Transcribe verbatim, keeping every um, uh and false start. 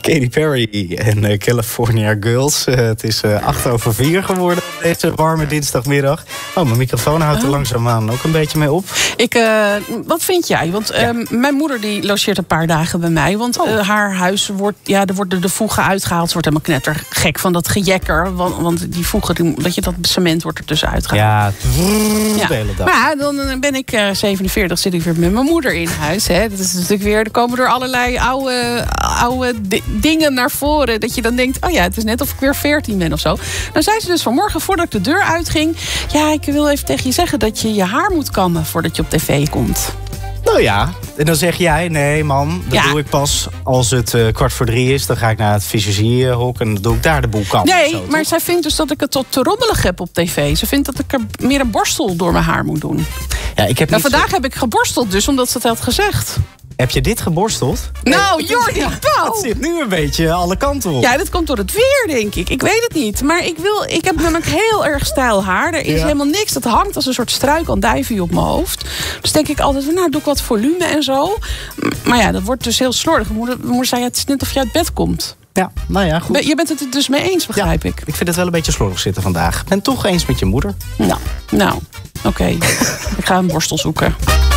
Katy Perry en uh, California Girls. Uh, het is uh, acht over vier geworden deze warme dinsdagmiddag. Oh, mijn microfoon houdt er oh. langzaamaan ook een beetje mee op. Ik, uh, wat vind jij? Want uh, ja. mijn moeder die logeert een paar dagen bij mij. Want oh. uh, haar huis wordt, ja, er worden de voegen uitgehaald. Ze wordt helemaal knettergek van dat gejekker. Want, want die voegen, die, dat je dat cement wordt er dus uitgehaald. Ja, ja. de hele dag. Maar dan ben ik uh, zevenenveertig, zit ik weer met mijn moeder in huis. Hè. Dat is natuurlijk weer, er komen er allerlei oude, oude di- dingen naar voren. Dat je dan denkt, oh ja, het is net of ik weer veertien ben of zo. Dan zei ze dus vanmorgen, voordat ik de deur uitging... ja, ik wil even tegen je zeggen dat je je haar moet kammen voordat je op tv komt. Nou ja, en dan zeg jij, nee man, dat ja. doe ik pas als het uh, kwart voor drie is. Dan ga ik naar het visagierhok en dan doe ik daar de boel kammen. Nee, zo, maar toch? zij vindt dus dat ik het tot te rommelig heb op tv. Ze vindt dat ik er meer een borstel door mijn haar moet doen. Ja, ik heb nou, niet vandaag zo... heb ik geborsteld dus, omdat ze het had gezegd. Heb je dit geborsteld? Nou, nee, Jordi, ja, wat? Het zit nu een beetje alle kanten op. Ja, dat komt door het weer, denk ik. Ik weet het niet. Maar ik, wil, ik heb namelijk heel erg stijl haar. Er is ja. helemaal niks. Dat hangt als een soort struikandijvie op mijn hoofd. Dus denk ik altijd, nou, doe ik wat volume en zo. Maar ja, dat wordt dus heel slordig. Mijn moeder zei, het is net of je uit bed komt. Ja, nou ja, goed. Je bent het er dus mee eens, begrijp ja, ik. Ik vind het wel een beetje slordig zitten vandaag. Ik ben het toch eens met je moeder. Nou, nou, oké. Okay. Ik ga een borstel zoeken.